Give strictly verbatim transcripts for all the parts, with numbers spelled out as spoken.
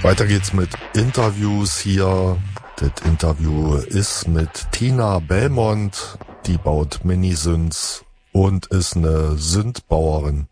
Weiter geht's mit Interviews hier. Das Interview ist mit Tina Belmont, die baut Mini-Synths und ist eine Synthbauerin.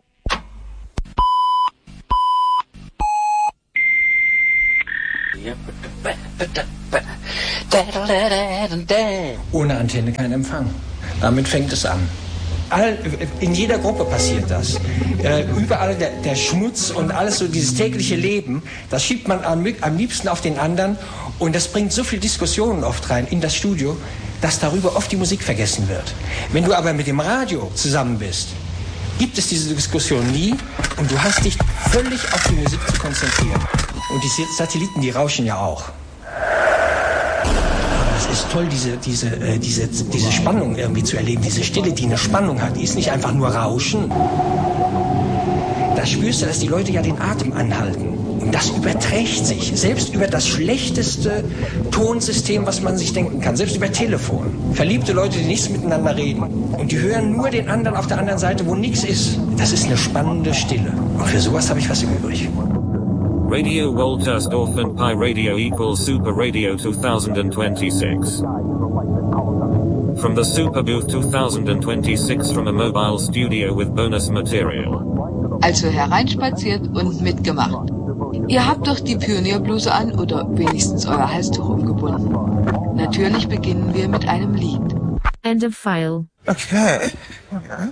Ohne Antenne kein Empfang. Damit fängt es an. All, in jeder Gruppe passiert das. Äh, überall der, der Schmutz und alles so dieses tägliche Leben, das schiebt man am, am liebsten auf den anderen und das bringt so viel Diskussionen oft rein in das Studio, dass darüber oft die Musik vergessen wird. Wenn du aber mit dem Radio zusammen bist, gibt es diese Diskussion nie und du hast dich völlig auf die Musik zu konzentrieren. Und die Satelliten, die rauschen ja auch. Es ist toll, diese, diese, äh, diese, diese Spannung irgendwie zu erleben, diese Stille, die eine Spannung hat, die ist nicht einfach nur Rauschen. Da spürst du, dass die Leute ja den Atem anhalten. Und das überträgt sich, selbst über das schlechteste Tonsystem, was man sich denken kann, selbst über Telefon. Verliebte Leute, die nichts miteinander reden. Und die hören nur den anderen auf der anderen Seite, wo nichts ist. Das ist eine spannende Stille. Und für sowas habe ich was übrig. Radio Woltersdorf and Pi Radio equals Super Radio twenty twenty-six. From the Super Booth twenty twenty-six from a mobile studio with bonus material. Also hereinspaziert und mitgemacht. Ihr habt doch die Pionierbluse an oder wenigstens euer Halstuch umgebunden. Natürlich beginnen wir mit einem Lied. End of file. Okay. okay.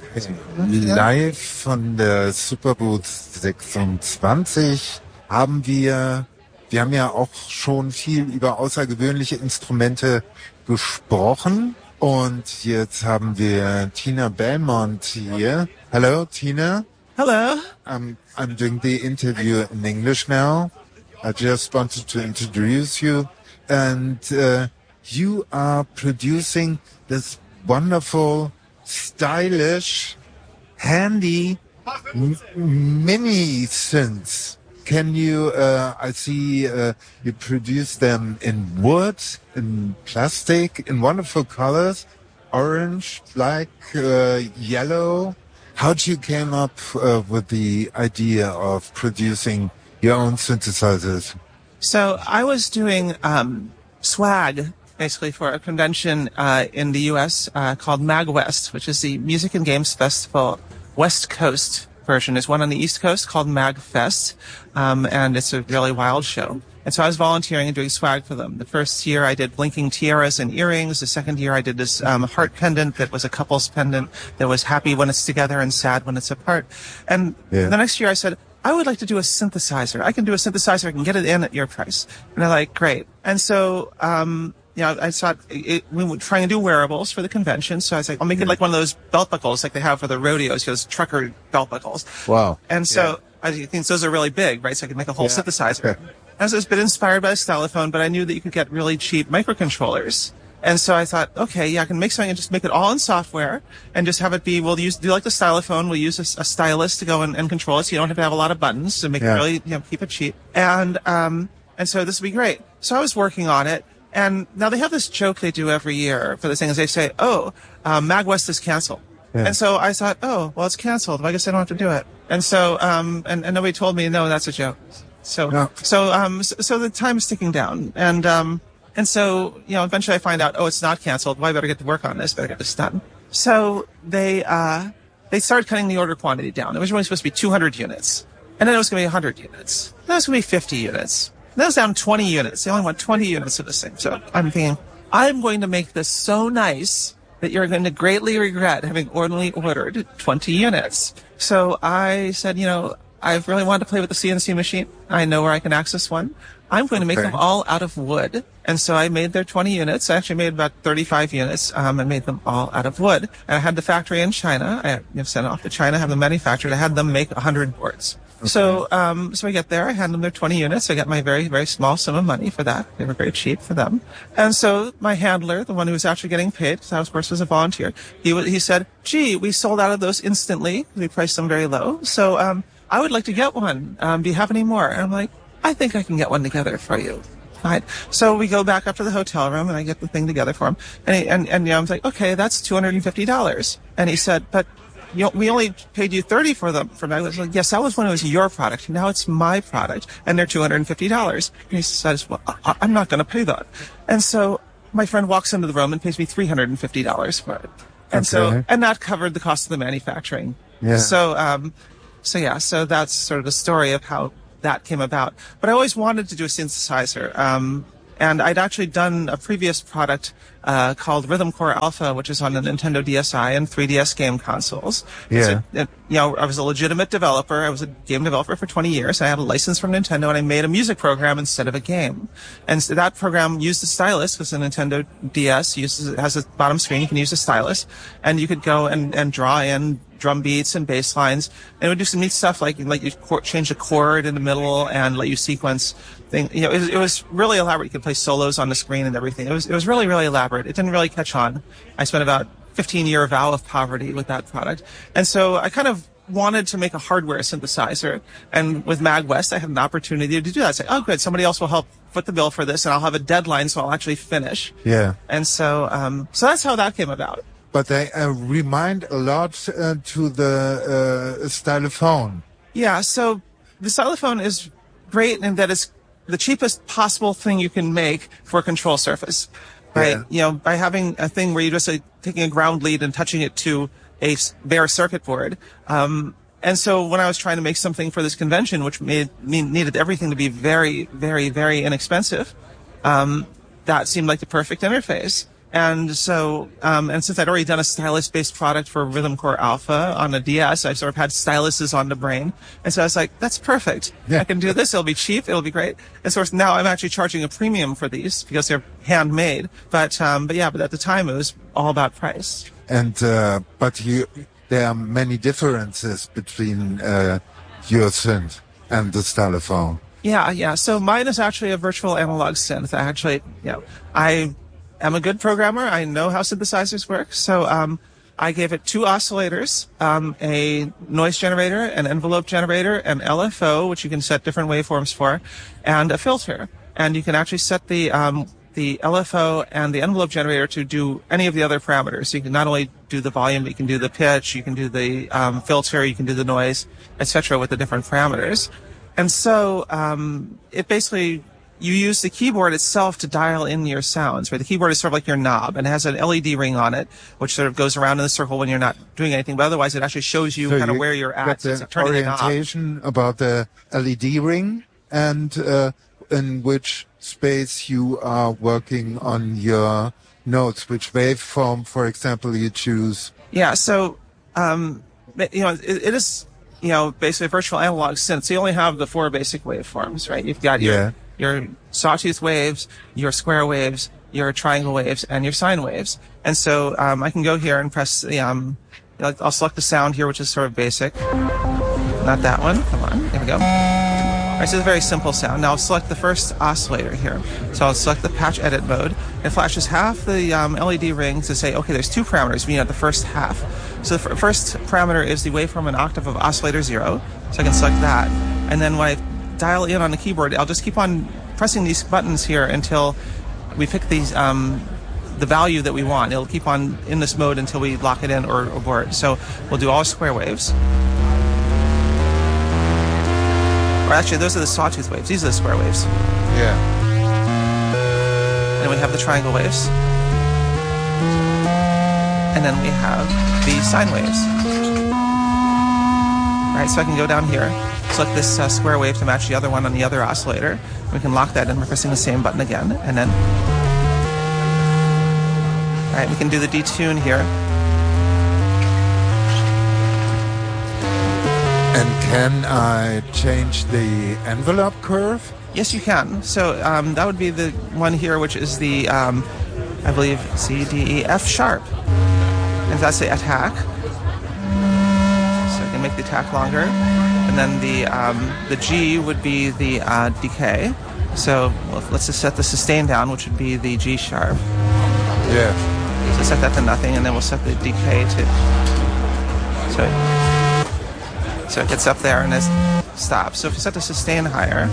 Live von der Superbooth sechsundzwanzig haben wir, wir haben ja auch schon viel über außergewöhnliche Instrumente gesprochen und jetzt haben wir Tina Belmont hier. Hello, Tina. Hello. I'm, I'm doing the interview in English now. I just wanted to introduce you and uh, you are producing this wonderful stylish, handy m- mini synths. Can you, uh, I see uh, you produce them in wood, in plastic, in wonderful colors, orange, black, uh, yellow. How'd you came up uh, with the idea of producing your own synthesizers? So I was doing um, swag basically for a convention uh, in the U S uh, called MagWest, which is the Music and Games Festival West Coast version. There's one on the East Coast called MagFest, um, and it's a really wild show. And so I was volunteering and doing swag for them. The first year I did blinking tiaras and earrings. The second year I did this um, heart pendant that was a couple's pendant that was happy when it's together and sad when it's apart. And yeah. The next year I said, I would like to do a synthesizer. I can do a synthesizer. I can get it in at your price. And they're like, great. And so, um, you know, I thought it, we were trying to do wearables for the convention. So I was like, I'll make it like one of those belt buckles like they have for the rodeos, those trucker belt buckles. Wow. And so yeah. I think those are really big, right? So I can make a whole yeah. synthesizer. Yeah. I was a bit inspired by a stylophone, but I knew that you could get really cheap microcontrollers. And so I thought, okay, yeah, I can make something and just make it all in software and just have it be, we'll use, do like the stylophone, we'll use a, a stylus to go and, and control it so you don't have to have a lot of buttons to make yeah. it really, you know, keep it cheap. And, um, and so this would be great. So I was working on it. And now they have this joke they do every year for this thing is they say, oh, um, MagWest is canceled. Yeah. And so I thought, oh, well, it's canceled. I guess I don't have to do it. And so, um, and, and nobody told me, no, that's a joke. So, no. so, um, so, so the time is ticking down. And, um, and so, you know, eventually I find out, oh, it's not canceled. Well, I better get to work on this. Better get this done. So they, uh, they started cutting the order quantity down. It was really supposed to be two hundred units. And then it was going to be one hundred units. Then it was going to be fifty units. That was down twenty units. They only want twenty units of this thing. So I'm thinking, I'm going to make this so nice that you're going to greatly regret having only ordered twenty units. So I said, you know, I've really wanted to play with the C N C machine. I know where I can access one. I'm going to make okay. them all out of wood. And so I made their twenty units. I actually made about thirty-five units, um, and made them all out of wood. And I had the factory in China. I you know, sent it off to China, have them manufactured. I had them make one hundred boards. Okay. So, um, so I get there, I hand them their twenty units. I got my very, very small sum of money for that. They were very cheap for them. And so my handler, the one who was actually getting paid, because I was, of course, was a volunteer, he he said, gee, we sold out of those instantly. We priced them very low. So, um, I would like to get one. Um, do you have any more? And I'm like, I think I can get one together for you. Right. So we go back up to the hotel room and I get the thing together for him. And, he, and, and, you know, I was like, okay, that's two hundred fifty dollars. And he said, but you know, we only paid you thirty for them for Mag. Like, yes, that was when it was your product. Now it's my product, and they're two hundred fifty dollars. And he says, well, I- I'm not going to pay that. And so my friend walks into the room and pays me three hundred fifty dollars for it. And Okay. so, and that covered the cost of the manufacturing. Yeah. So, um, so yeah, so that's sort of the story of how that came about. But I always wanted to do a synthesizer. Um, and I'd actually done a previous product, uh, called Rhythm Core Alpha, which is on the Nintendo D S I and three D S game consoles. Yeah. So, it, you know, I was a legitimate developer. I was a game developer for twenty years. I had a license from Nintendo, and I made a music program instead of a game. And so that program used a stylus, because the Nintendo D S uses, has a bottom screen. You can use a stylus, and you could go and, and draw in drum beats and bass lines, and it would do some neat stuff like let you chord, change the chord in the middle and let you sequence thing. You know, it, it was really elaborate. You could play solos on the screen and everything. It was it was really really elaborate. It didn't really catch on. I spent about fifteen year vow of poverty with that product, and so I kind of wanted to make a hardware synthesizer. And with MagWest, I had an opportunity to do that. I said, oh, good, somebody else will help foot the bill for this, and I'll have a deadline, so I'll actually finish. Yeah. And so, um, so that's how that came about. But they uh, remind a lot uh, to the uh, stylophone. Yeah, so the xylophone is great in that it's the cheapest possible thing you can make for a control surface, right? Yeah. You know, by having a thing where you're just uh, taking a ground lead and touching it to a s- bare circuit board. Um, and so when I was trying to make something for this convention, which made me needed everything to be very, very, very inexpensive, um, that seemed like the perfect interface. And so, um, and since I'd already done a stylus-based product for Rhythm Core Alpha on the D S, I sort of had styluses on the brain. And so I was like, that's perfect. Yeah. I can do this. It'll be cheap. It'll be great. And so now I'm actually charging a premium for these because they're handmade. But, um, but yeah, but at the time it was all about price. And uh, but you, there are many differences between uh, your synth and the stylophone. Yeah, yeah. So mine is actually a virtual analog synth. I actually, you know, I am a good programmer. I know how synthesizers work. So um, I gave it two oscillators, um, a noise generator, an envelope generator, an L F O, which you can set different waveforms for, and a filter. And you can actually set the um, the L F O and the envelope generator to do any of the other parameters. So you can not only do the volume, but you can do the pitch, you can do the um, filter, you can do the noise, et cetera with the different parameters. And so um, it basically, you use the keyboard itself to dial in your sounds, right? The keyboard is sort of like your knob, and it has an L E D ring on it, which sort of goes around in a circle when you're not doing anything. But otherwise, it actually shows you So kind of you where you're got at. the It's like turning the knob. orientation about the L E D ring and uh, in which space you are working on your notes, which waveform, for example, you choose. Yeah, so, um, you know, it, it is, you know, basically a virtual analog synth. So you only have the four basic waveforms, right? You've got your, Yeah. your sawtooth waves, your square waves, your triangle waves, and your sine waves. And so, um, I can go here and press the, um, I'll select the sound here, which is sort of basic. Not that one. Come on. There we go. All right, so it's a very simple sound. Now I'll select the first oscillator here. So I'll select the patch edit mode. It flashes half the um, L E D ring to say, okay, there's two parameters. We need the first half. So the f- first parameter is the waveform an octave of oscillator zero. So I can select that. And then when I dial in on the keyboard, I'll just keep on pressing these buttons here until we pick these um, the value that we want. It'll keep on in this mode until we lock it in or abort. So we'll do all square waves. Or actually, those are the sawtooth waves. These are the square waves. Yeah. And then we have the triangle waves. And then we have the sine waves. Right, so I can go down here, select this uh, square wave to match the other one on the other oscillator. We can lock that in by pressing the same button again. And then, all right, we can do the detune here. And can I change the envelope curve? Yes, you can. So um, that would be the one here, which is the, um, I believe, C, D, E, F sharp. And that's the attack. So I can make the attack longer. And then the um, the G would be the uh, decay. So well, let's just set the sustain down, which would be the G sharp. Yeah. So set that to nothing, and then we'll set the decay to... So, so it gets up there and it stops. So if you set the sustain higher...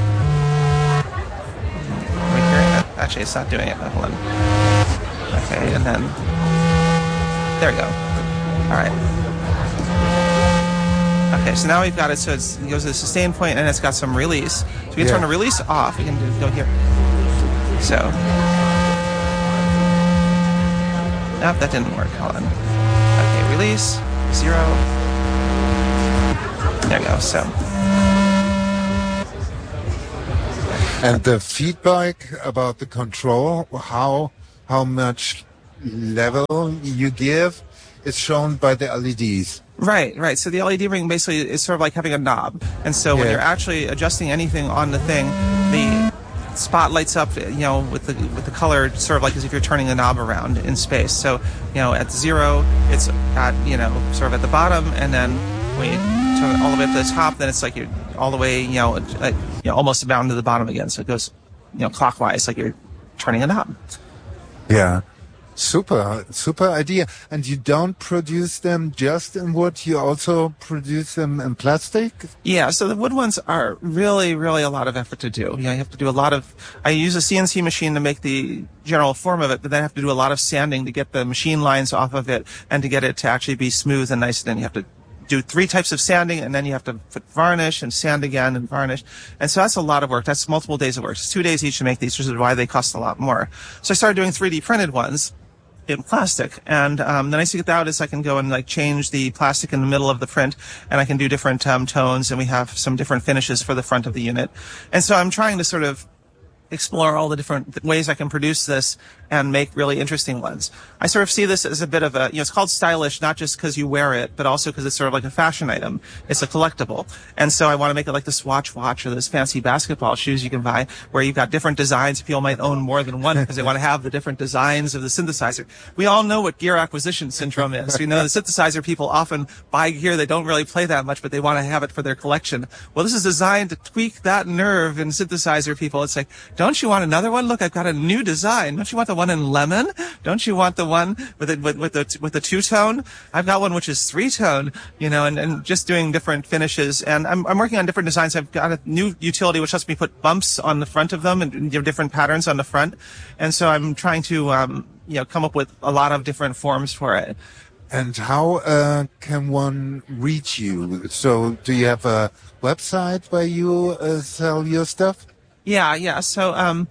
Are we hearing that? Actually, it's not doing it. Hold on. Okay, and then... There we go. All right. Okay, so now we've got it so it's, it goes to the sustain point and it's got some release. So we can Yeah. turn the release off. We can do, go here. So. Nope, that didn't work. Hold on. Okay, release. Zero. There we go. So. And the feedback about the control, how how much level you give, is shown by the L E Ds. Right, right. So the L E D ring basically is sort of like having a knob. And so when Yeah. you're actually adjusting anything on the thing, the spot lights up, you know, with the with the color sort of like as if you're turning a knob around in space. So, you know, at zero, it's at, you know, sort of at the bottom, and then when you turn it all the way up to the top, then it's like you're all the way, you know, uh, you know, almost down to the bottom again. So it goes, you know, clockwise, like you're turning a knob. Yeah. Super, super idea. And you don't produce them just in wood, you also produce them in plastic? Yeah, so the wood ones are really, really a lot of effort to do. You know, you have to do a lot of, I use a C N C machine to make the general form of it, but then I have to do a lot of sanding to get the machine lines off of it and to get it to actually be smooth and nice. And then you have to do three types of sanding, and then you have to put varnish and sand again and varnish. And so that's a lot of work. That's multiple days of work. It's two days each to make these, which is why they cost a lot more. So I started doing three D printed ones in plastic, and um, the nice thing about it is I can go and like change the plastic in the middle of the print, and I can do different um, tones, and we have some different finishes for the front of the unit. And so I'm trying to sort of explore all the different ways I can produce this and make really interesting ones. I sort of see this as a bit of a, you know, it's called stylish, not just because you wear it, but also because it's sort of like a fashion item. It's a collectible. And so I want to make it like the Swatch watch or those fancy basketball shoes you can buy, where you've got different designs. People might own more than one because they want to have the different designs of the synthesizer. We all know what gear acquisition syndrome is. We know the synthesizer people often buy gear they don't really play that much, but they want to have it for their collection. Well, this is designed to tweak that nerve in synthesizer people. It's like, don't you want another one? Look, I've got a new design. Don't you want the one in lemon? Don't you want the one with the, with, with the with the two tone? I've got one which is three tone, you know, and, and just doing different finishes. And I'm I'm working on different designs. I've got a new utility which lets me put bumps on the front of them and you know, different patterns on the front. And so I'm trying to um you know come up with a lot of different forms for it. And how uh, can one reach you? So do you have a website where you uh, sell your stuff? Yeah, yeah. So um,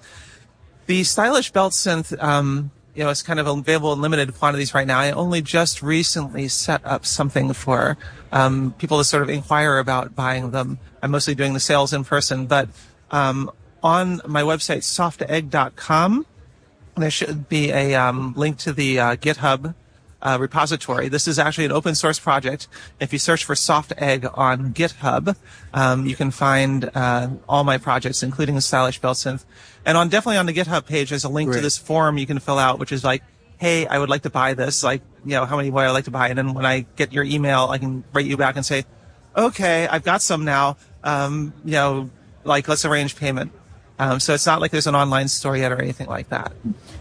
the stylish belt synth, um, you know, is kind of available in limited quantities right now. I only just recently set up something for um, people to sort of inquire about buying them. I'm mostly doing the sales in person, but um, on my website, soft egg dot com, there should be a um, link to the uh, GitHub Uh, repository. This is actually an open source project. If you search for Soft Egg on GitHub, um, you can find uh, all my projects, including the Stylish Belt Synth. And on definitely on the GitHub page, there's a link Great. to this form you can fill out, which is like, hey, I would like to buy this. Like, you know, how many would I like to buy? And then when I get your email, I can write you back and say, okay, I've got some now. Um, you know, like let's arrange payment. Um, so it's not like there's an online store yet or anything like that.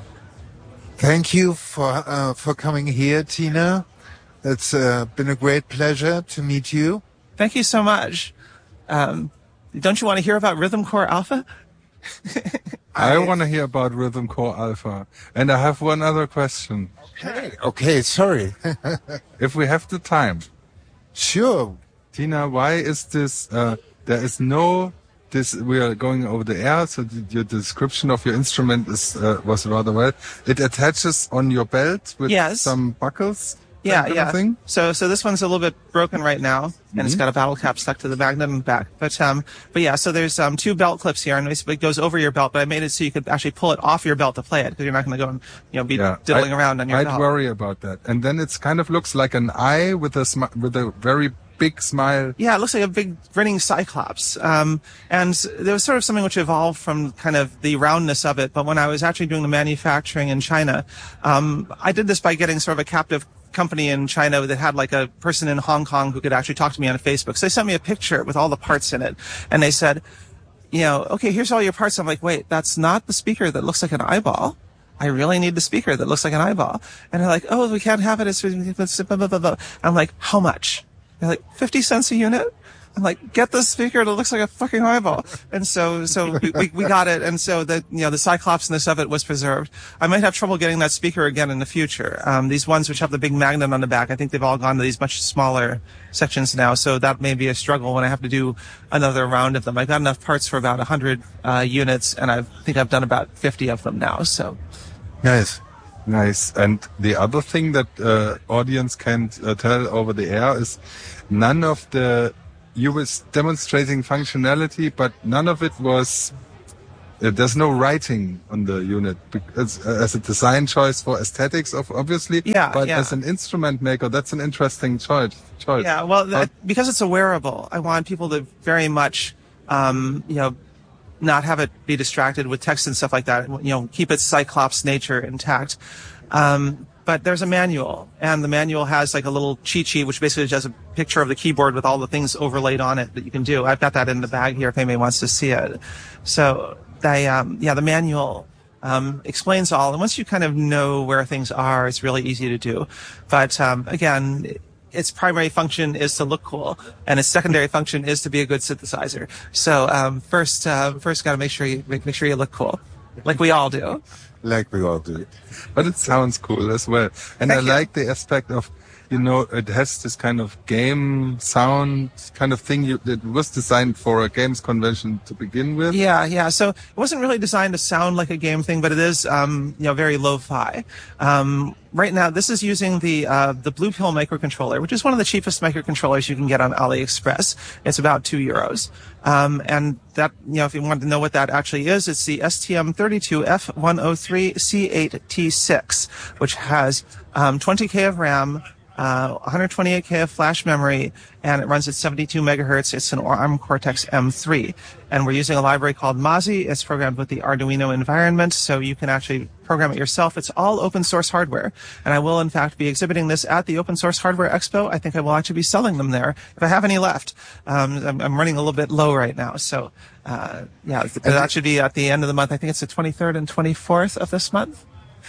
Thank you for uh, for coming here, Tina. It's uh, been a great pleasure to meet you. Thank you so much. Um, don't you want to hear about Rhythm Core Alpha? I, I want to hear about Rhythm Core Alpha. And I have one other question. Okay, okay, sorry. If we have the time. Sure. Tina, why is this, uh, there is no, this, we are going over the air, so the, your description of your instrument is, uh, was rather well. It attaches on your belt with Yes. some buckles. Yeah, kind of yeah. thing? So, so this one's a little bit broken right now, and Mm-hmm. it's got a battle cap stuck to the magnet in the back. But, um, but yeah, so there's um two belt clips here, and it goes over your belt. But I made it so you could actually pull it off your belt to play it, because you're not going to go and you know be Yeah, diddling I- around on your I'd belt. worry about that. And then it's kind of looks like an eye with a smi- with a very big smile. Yeah, it looks like a big grinning cyclops. Um, and there was sort of something which evolved from kind of the roundness of it. But when I was actually doing the manufacturing in China, um, I did this by getting sort of a captive company in China that had like a person in Hong Kong who could actually talk to me on Facebook. So they sent me a picture with all the parts in it. And they said, you know, okay, here's all your parts. I'm like, wait, that's not the speaker that looks like an eyeball. I really need the speaker that looks like an eyeball. And they're like, oh, we can't have it. It's, it's blah, blah, blah, blah. I'm like, how much? They're like, fifty cents a unit. I'm like, get this speaker that looks like a fucking eyeball. And so, so we, we, we got it. And so the, you know, the Cyclopsness of it was preserved. I might have trouble getting that speaker again in the future. Um, these ones which have the big magnet on the back, I think they've all gone to these much smaller sections now. So that may be a struggle when I have to do another round of them. I've got enough parts for about a hundred, uh, units, and I think I've done about fifty of them now. So. Nice. Nice. And the other thing that uh, audience can uh, tell over the air is none of the, you was demonstrating functionality, but none of it was, uh, there's no writing on the unit because, uh, as a design choice for aesthetics, of obviously. Yeah, But yeah. as an instrument maker, that's an interesting choice. choice. Yeah, well, How- that, because it's a wearable, I want people to very much, um, you know, not have it be distracted with text and stuff like that. You know, keep its Cyclops nature intact. Um, but there's a manual, and the manual has like a little cheat sheet, which basically just a picture of the keyboard with all the things overlaid on it that you can do. I've got that in the bag here if anybody wants to see it. So, they, um, yeah, the manual um, explains all, and once you kind of know where things are, it's really easy to do. But um, again, its primary function is to look cool, and its secondary function is to be a good synthesizer. So um, first, uh, first, got to make sure you make, make sure you look cool, like we all do. Like we all do. But it sounds cool as well. And Thank I you. like the aspect of, you know, it has this kind of game sound kind of thing. You, it was designed for a games convention to begin with. Yeah, yeah. So it wasn't really designed to sound like a game thing, but it is, um, you know, very lo-fi. Um, right now, this is using the uh, the Blue Pill microcontroller, which is one of the cheapest microcontrollers you can get on AliExpress. It's about two euros. Um, and that, you know, if you want to know what that actually is, it's the S T M thirty-two F one oh three C eight T six, which has um, twenty K of RAM, Uh, one hundred twenty-eight K of flash memory, and it runs at seventy-two megahertz. It's an ARM Cortex M three. And we're using a library called Mozzie. It's programmed with the Arduino environment, so you can actually program it yourself. It's all open source hardware. And I will, in fact, be exhibiting this at the Open Source Hardware Expo. I think I will actually be selling them there, if I have any left. Um, I'm, I'm running a little bit low right now. So, uh, yeah, that should be at the end of the month. I think it's the twenty-third and twenty-fourth of this month.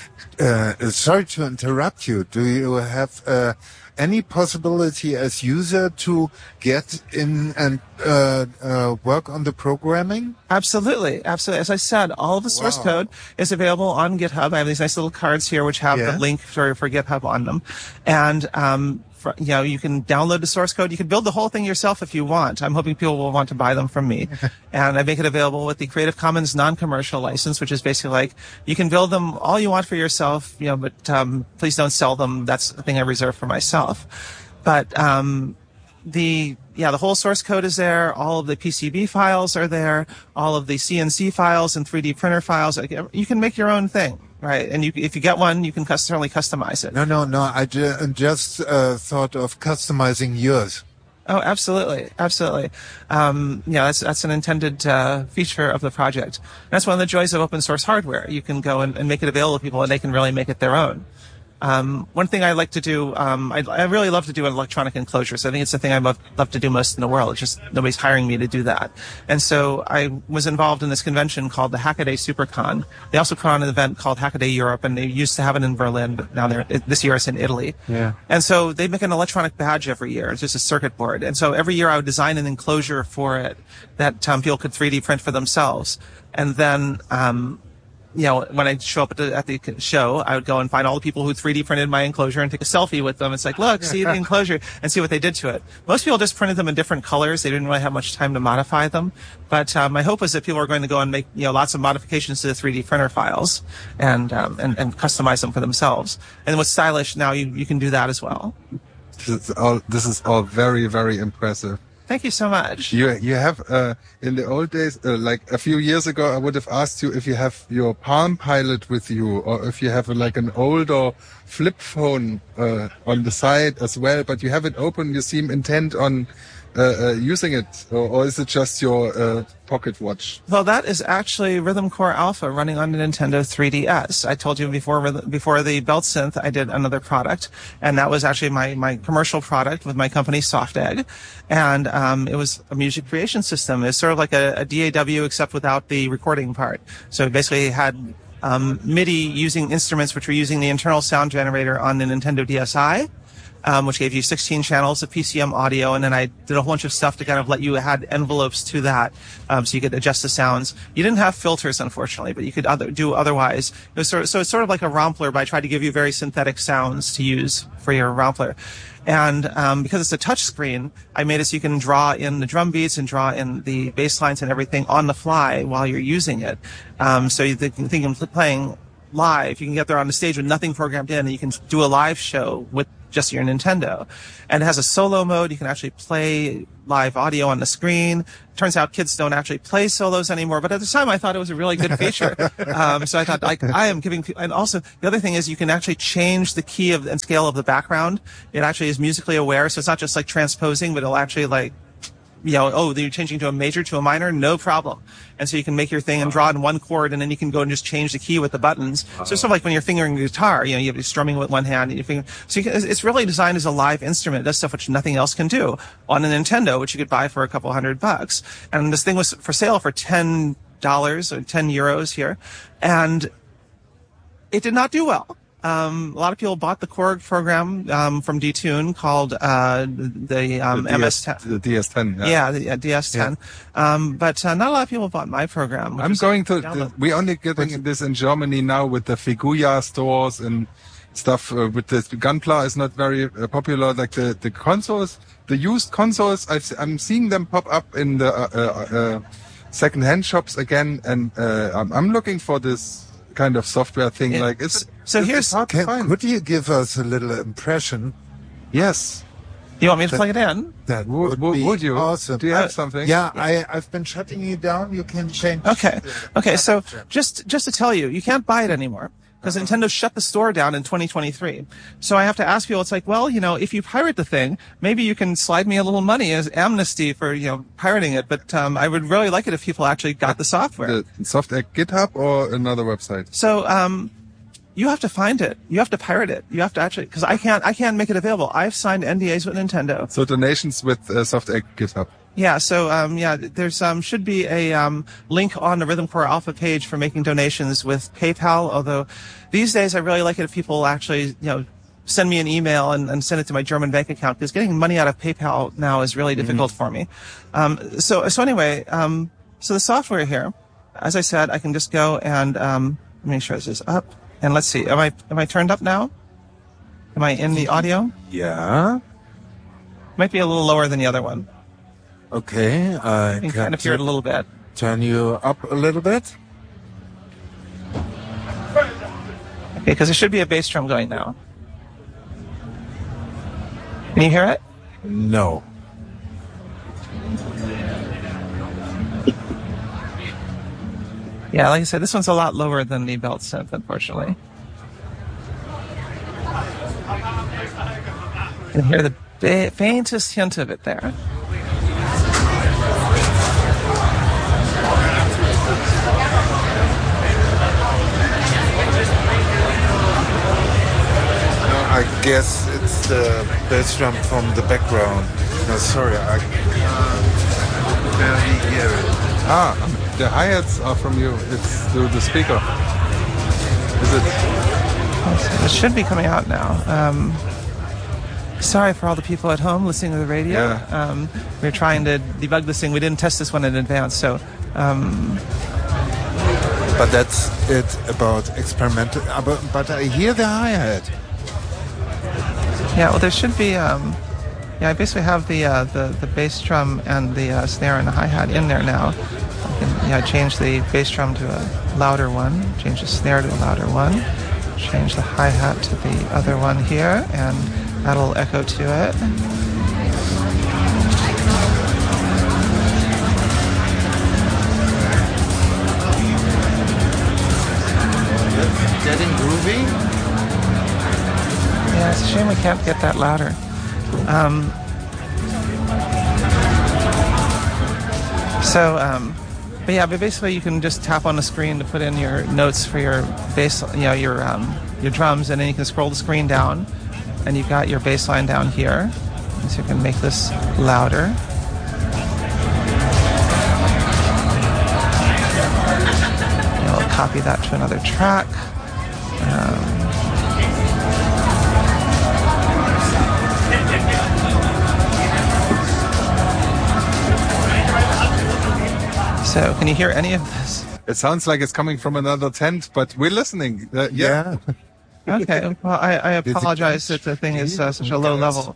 Uh, sorry to interrupt you. Do you have uh, any possibility as user to get in and uh, uh, work on the programming? Absolutely, absolutely. As I said, all of the source Wow. code is available on GitHub. I have these nice little cards here which have Yeah. the link for, for GitHub on them. And, um, for, you know, you can download the source code. You can build the whole thing yourself if you want. I'm hoping people will want to buy them from me. And I make it available with the Creative Commons non-commercial license, which is basically like, you can build them all you want for yourself, you know, but, um, please don't sell them. That's the thing I reserve for myself. But, um, the, yeah, the whole source code is there. All of the P C B files are there. All of the C N C files and three D printer files. You can make your own thing, right? And you, if you get one, you can cus- certainly customize it. No, no, no. I ju- just uh, thought of customizing yours. Oh, absolutely, absolutely. Um, yeah, that's that's an intended uh, feature of the project. And that's one of the joys of open source hardware. You can go and, and make it available to people, and they can really make it their own. Um, one thing I like to do, um, I, I really love to do an electronic enclosure. So I think it's the thing I love, love to do most in the world. It's just nobody's hiring me to do that. And so I was involved in this convention called the Hackaday SuperCon. They also put on an event called Hackaday Europe, and they used to have it in Berlin, but now they're, it, this year it's in Italy. Yeah. And so they make an electronic badge every year. It's just a circuit board. And so every year I would design an enclosure for it that um, people could three D print for themselves. And then, um, you know, when I show up at the, at the show, I would go and find all the people who three D printed my enclosure and take a selfie with them. It's like, look, see the enclosure, and see what they did to it. Most people just printed them in different colors. They didn't really have much time to modify them. But um, my hope was that people are going to go and make, you know, lots of modifications to the three D printer files and um, and, and customize them for themselves. And with Stylish now, you, you can do that as well. This is all, this is all very, very impressive. Thank you so much. You you have uh, in the old days, uh, like a few years ago, I would have asked you if you have your Palm Pilot with you, or if you have uh, like an older flip phone uh, on the side as well. But you have it open. You seem intent on uh, uh, using it, or, or is it just your uh, pocket watch? Well, that is actually Rhythm Core Alpha running on the Nintendo three D S. I told you before before the Belt Synth, I did another product, and that was actually my, my commercial product with my company Soft Egg. And um, it was a music creation system. It's sort of like a, a D A W except without the recording part. So it basically had um, MIDI using instruments which were using the internal sound generator on the Nintendo D S i. um, which gave you sixteen channels of P C M audio, and then I did a whole bunch of stuff to kind of let you add envelopes to that, um, so you could adjust the sounds. You didn't have filters, unfortunately, but you could other, do otherwise. It was sort of, so it's sort of like a Rompler, but I tried to give you very synthetic sounds to use for your Rompler. And um, because it's a touch screen, I made it so you can draw in the drum beats and draw in the bass lines and everything on the fly while you're using it. Um, so you can think of playing live. You can get there on the stage with nothing programmed in, and you can do a live show with just your Nintendo. And it has a solo mode. You can actually play live audio on the screen. Turns out kids don't actually play solos anymore, but at the time I thought it was a really good feature. um, so I thought, like, I am giving, and also the other thing is you can actually change the key of and scale of the background. It actually is musically aware, so it's not just like transposing, but it'll actually like, you know, oh, you're changing to a major to a minor, no problem. And so you can make your thing and draw in one chord, and then you can go and just change the key with the buttons. So it's sort of like when you're fingering the guitar, you know, you have to be strumming with one hand and you finger. So you can, it's really designed as a live instrument. It does stuff which nothing else can do on a Nintendo, which you could buy for a couple hundred bucks. And this thing was for sale for ten dollars or ten euros here. And it did not do well. Um, a lot of people bought the Korg program um, from D-Tune called uh, the, um, the M S ten. The D S ten. Yeah, yeah the uh, D S ten. Yeah. Um, but uh, not a lot of people bought my program. I'm going to. The, we're only getting this in Germany now with the Figuya stores and stuff. Uh, with the Gunpla is not very uh, popular. Like the the consoles, the used consoles, I've, I'm seeing them pop up in the uh, uh, uh, second-hand shops again, and uh, I'm, I'm looking for this kind of software thing. Yeah. Like it's so it's here's hard to Can, find. could you give us a little impression? Yes. You want me to plug it in? That Would, would, would, be would you? awesome. Do you have Uh, something? Yeah, I, I've been shutting you down. You can change. Okay. the- Okay. So just just to tell you, you can't buy it anymore because Nintendo shut the store down in twenty twenty-three. So I have to ask people. It's like, well, you know, if you pirate the thing, maybe you can slide me a little money as amnesty for you know pirating it. But um, I would really like it if people actually got the software. The software GitHub or another website? So um, you have to find it. You have to pirate it. You have to actually because I can't I can't make it available. I've signed N D As with Nintendo. So donations with uh, software GitHub. Yeah, so um, yeah, there's um, should be a um, link on the Rhythm Corps Alpha page for making donations with PayPal. Although these days, I really like it if people actually, you know, send me an email and, and send it to my German bank account because getting money out of PayPal now is really difficult mm-hmm. for me. Um, so so anyway, um, so the software here, as I said, I can just go and um, make sure this is up. And let's see, am I am I turned up now? Am I in the audio? Yeah. Might be a little lower than the other one. Okay. I You can kind of hear it a little bit. turn you up a little bit. Okay, because there should be a bass drum going now. Can you hear it? No. Yeah, like I said, this one's a lot lower than the belt synth, unfortunately. You can hear the ba- faintest hint of it there. I guess it's the bass drum from the background. No, sorry, I can't barely hear it. Ah, the hi-hats are from you. It's through the speaker. Is it? It should be coming out now. Um, sorry for all the people at home listening to the radio. Yeah. Um, we're trying to debug this thing. We didn't test this one in advance, so... Um, But that's it about experimental. uh, But, but I hear the hi-hat. Yeah, well, there should be. Um, yeah, I basically have the uh, the the bass drum and the uh, snare and the hi hat in there now. I can yeah change the bass drum to a louder one, change the snare to a louder one, change the hi hat to the other one here, and that'll echo to it. Getting groovy. Yeah, it's a shame we can't get that louder. Um, so, um, but yeah, but basically you can just tap on the screen to put in your notes for your bass, you know, your um, your drums, and then you can scroll the screen down, and you've got your bass line down here, so you can make this louder. And I'll copy that to another track. Um, So, can you hear any of this? It sounds like it's coming from another tent, but we're listening. Uh, yeah. Yeah. Okay. Well, I, I apologize that the thing is uh, such a low level.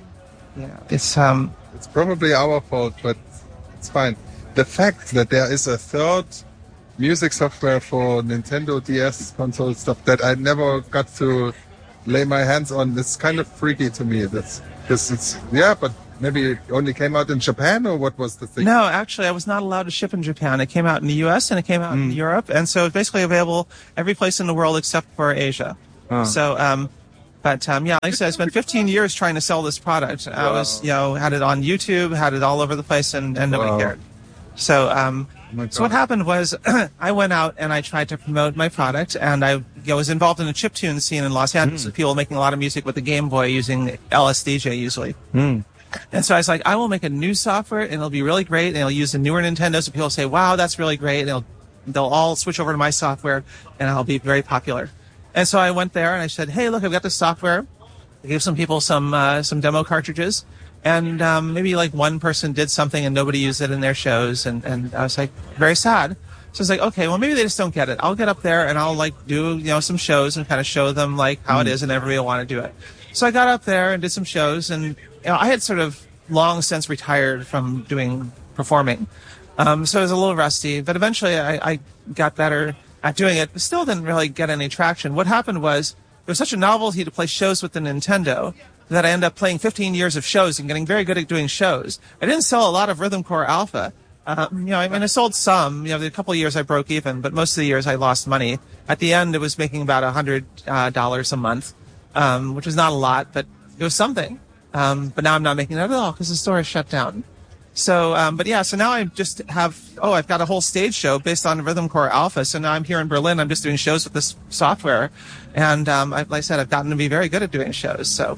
Yeah. It's um. It's probably our fault, but it's fine. The fact that there is a third music software for Nintendo D S console stuff that I never got to lay my hands on, it's kind of freaky to me. That's because it's yeah, but maybe it only came out in Japan, or what was the thing? No, actually, I was not allowed to ship in Japan. It came out in the U S and it came out in Europe, and so it's basically available every place in the world except for Asia. Oh. So, um, but um, yeah, like I said, I spent fifteen years trying to sell this product. I Wow. was, you know, had it on YouTube, had it all over the place, and, and nobody Wow. cared. So, um, Oh my so what God. happened was I went out and I tried to promote my product, and I you know, was involved in a chiptune scene in Los Angeles with people making a lot of music with the Game Boy using L S D J usually. And so I was like, I will make a new software, and it'll be really great, and it'll use the newer Nintendo, so people will say, wow, that's really great, and they'll, they'll all switch over to my software, and I'll be very popular. And so I went there, and I said, hey, look, I've got this software. I gave some people some uh, some demo cartridges, and um, maybe like one person did something and nobody used it in their shows, and, and I was like, very sad. So I was like, okay, well, maybe they just don't get it. I'll get up there and I'll like do, you know, some shows and kind of show them like how it is, and everybody will want to do it. So I got up there and did some shows, and you know, I had sort of long since retired from doing performing. Um, so I was a little rusty, but eventually I, I got better at doing it, but still didn't really get any traction. What happened was it was such a novelty to play shows with the Nintendo that I ended up playing fifteen years of shows and getting very good at doing shows. I didn't sell a lot of Rhythm Core Alpha. Um, you know, I mean, I sold some. You know, a couple of years I broke even, but most of the years I lost money. At the end, it was making about a hundred uh, dollars a month, um, which was not a lot, but it was something. Um, but now I'm not making that at all because the store is shut down. So, um, but yeah, so now I just have, oh, I've got a whole stage show based on Rhythm Core Alpha. So now I'm here in Berlin. I'm just doing shows with this software. And um, I, like I said, I've gotten to be very good at doing shows. So,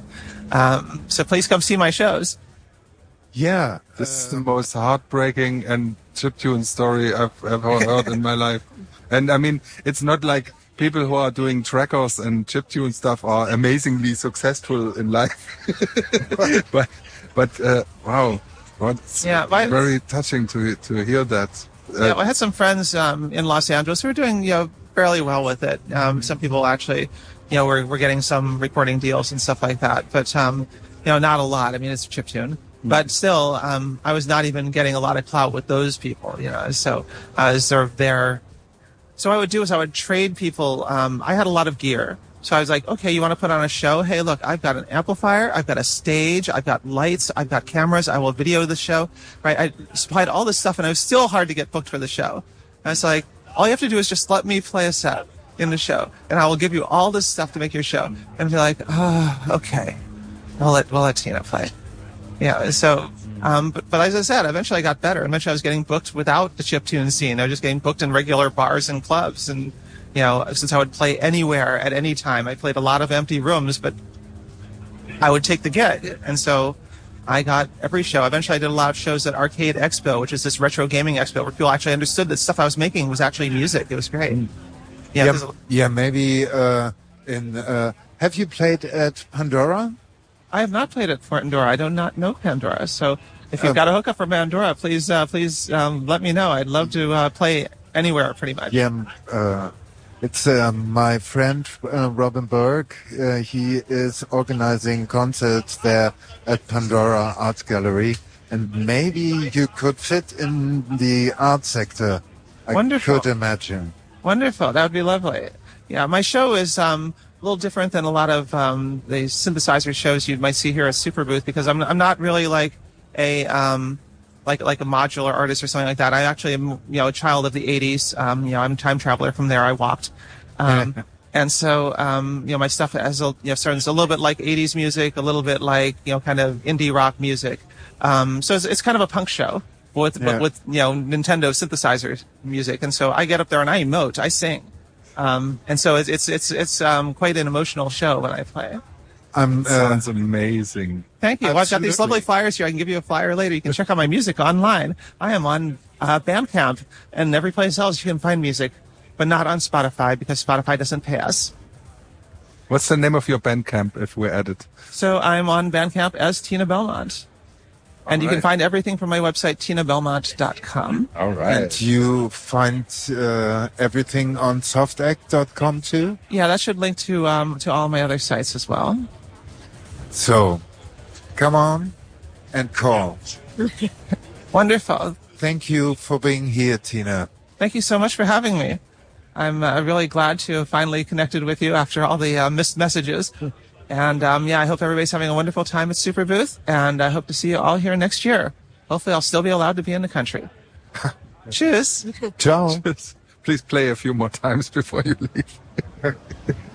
um, so please come see my shows. Yeah, this is the most heartbreaking and chiptune story I've ever heard in my life. And I mean, it's not like people who are doing trackers and chiptune stuff are amazingly successful in life. but, but uh, wow, it's Yeah, my- very touching to to hear that. Uh, Yeah, well, I had some friends um, in Los Angeles who were doing, you know, fairly well with it. Um, some people actually, you know, were, were getting some recording deals and stuff like that. But, um, you know, not a lot. I mean, it's a chiptune. But still, um, I was not even getting a lot of clout with those people, you know. So, uh, as they're there. So what I would do is I would trade people. Um, I had a lot of gear. So I was like, okay, you want to put on a show? Hey, look, I've got an amplifier, I've got a stage, I've got lights, I've got cameras, I will video the show, right? I supplied all this stuff, and it was still hard to get booked for the show. And I was like, all you have to do is just let me play a set in the show, and I will give you all this stuff to make your show. And be like, oh, okay, we'll let, we'll let Tina play. Yeah, so, um, but, but as I said, eventually I got better. Eventually I was getting booked without the chiptune scene. I was just getting booked in regular bars and clubs, and you know, since I would play anywhere at any time, I played a lot of empty rooms, but I would take the gig. And so I got every show. Eventually I did a lot of shows at Arcade Expo, which is this retro gaming expo where people actually understood that stuff I was making was actually music. It was great. Yeah. Yeah, 'cause yeah maybe uh, in. Uh, have you played at Pandora? I have not played at Pandora. I do not know Pandora. So if you've Um, got a hookup for Pandora, please, uh, please um, let me know. I'd love to uh, play anywhere pretty much. Yeah, uh, it's uh, my friend uh, Robin Berg. Uh, he is organizing concerts there at Pandora Art Gallery, and maybe you could fit in the art sector. I Wonderful. could imagine. Wonderful. That would be lovely. Yeah, my show is um, a little different than a lot of um, the synthesizer shows you might see here at Super Booth, because I'm I'm not really like a um, like like a modular artist or something like that. I actually am, you know, a child of the eighties. Um, you know, I'm a time traveler. From there, I walked. Um, and so, um, you know, my stuff has a, you know, starts a little bit like eighties music, a little bit like, you know, kind of indie rock music. Um, so it's, it's kind of a punk show with, Yeah. but with, you know, Nintendo synthesizer music. And so I get up there and I emote, I sing. Um, and so it's, it's, it's, it's, um, quite an emotional show when I play. I'm. Uh, sounds amazing. Thank you. Well, I've got these Absolutely. lovely flyers here. I can give you a flyer later. You can check out my music online. I am on uh, Bandcamp, and every place else you can find music, but not on Spotify because Spotify doesn't pay us. What's the name of your Bandcamp if we're at it? So I'm on Bandcamp as Tina Belmont. And you right. can find everything from my website, tina belmont dot com. All right. And you find uh, everything on softact dot com too? Yeah, that should link to um, to all my other sites as well. So, come on and call. Wonderful. Thank you for being here, Tina. Thank you so much for having me. I'm uh, really glad to have finally connected with you after all the uh, missed messages. And um, yeah, I hope everybody's having a wonderful time at Super Booth, and I hope to see you all here next year. Hopefully I'll still be allowed to be in the country. Cheers. Ciao. Please play a few more times before you leave.